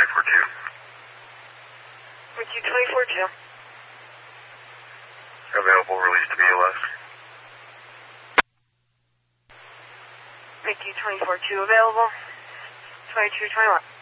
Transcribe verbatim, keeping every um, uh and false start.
twenty-four two. Ricky twenty-four two. Available, release to B L S. Ricky twenty-four two available. twenty-two twenty-one.